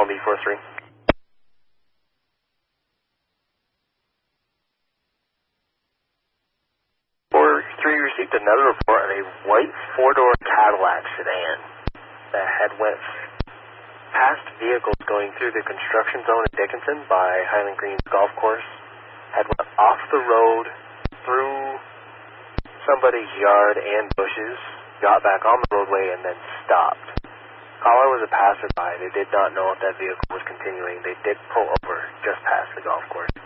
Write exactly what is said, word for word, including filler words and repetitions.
one B four three. four three received another report of a white four-door Cadillac sedan that had went past vehicles going through the construction zone in Dickinson by Highland Greens Golf Course, had went off the road through somebody's yard and bushes, got back on the roadway, and then stopped. Caller was a passerby. They did not know if that vehicle was continuing. They did pull over just past the golf course.